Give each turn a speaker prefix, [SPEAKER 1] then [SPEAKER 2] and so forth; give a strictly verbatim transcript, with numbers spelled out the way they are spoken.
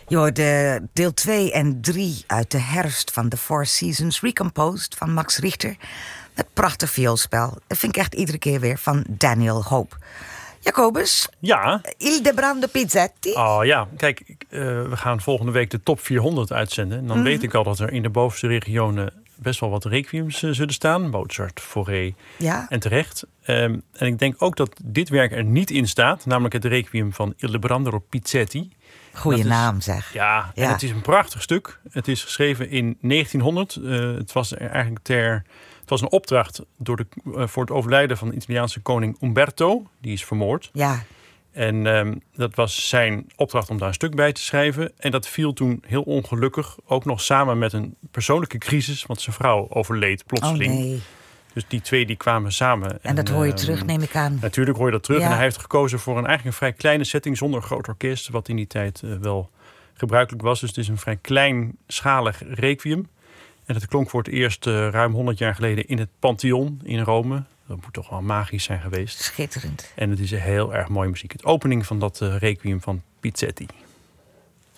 [SPEAKER 1] Je hoorde deel twee en drie uit de herfst van The Four Seasons Recomposed van Max Richter. Met prachtig vioolspel. Dat vind ik echt iedere keer weer van Daniel Hope. Jacobus?
[SPEAKER 2] Ja.
[SPEAKER 1] Ildebrando Pizzetti?
[SPEAKER 2] Oh ja, kijk, uh, we gaan volgende week de top vierhonderd uitzenden. En dan mm-hmm. weet ik al dat er in de bovenste regionen best wel wat requiems uh, zullen staan. Mozart, Fauré
[SPEAKER 1] ja.
[SPEAKER 2] en terecht. Um, en ik denk ook dat dit werk er niet in staat. Namelijk het requiem van Ildebrando Pizzetti.
[SPEAKER 1] Goeie naam zeg.
[SPEAKER 2] Ja,
[SPEAKER 1] ja,
[SPEAKER 2] en het is een prachtig stuk. Het is geschreven in negentienhonderd. Uh, het was eigenlijk ter... Het was een opdracht door de, uh, voor het overlijden van de Italiaanse koning Umberto. Die is vermoord.
[SPEAKER 1] Ja.
[SPEAKER 2] En um, dat was zijn opdracht om daar een stuk bij te schrijven. En dat viel toen heel ongelukkig. Ook nog samen met een persoonlijke crisis. Want zijn vrouw overleed plotseling.
[SPEAKER 1] Oh nee.
[SPEAKER 2] Dus die twee die kwamen samen.
[SPEAKER 1] En, en dat hoor je um, terug, neem ik aan.
[SPEAKER 2] Natuurlijk hoor je dat terug.
[SPEAKER 1] Ja.
[SPEAKER 2] En hij heeft gekozen voor een eigenlijk een vrij kleine setting zonder een groot orkest. Wat in die tijd uh, wel gebruikelijk was. Dus het is een vrij kleinschalig requiem. En het klonk voor het eerst uh, ruim honderd jaar geleden in het Pantheon in Rome. Dat moet toch wel magisch zijn geweest.
[SPEAKER 1] Schitterend.
[SPEAKER 2] En het is heel erg mooie muziek. Het opening van dat uh, requiem van Pizzetti.